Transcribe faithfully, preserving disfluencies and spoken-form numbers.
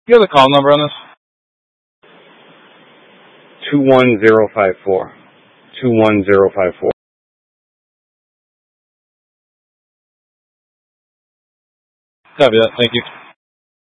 You have the call number on this? two one zero five four. two one zero five four. Copy that. Thank you.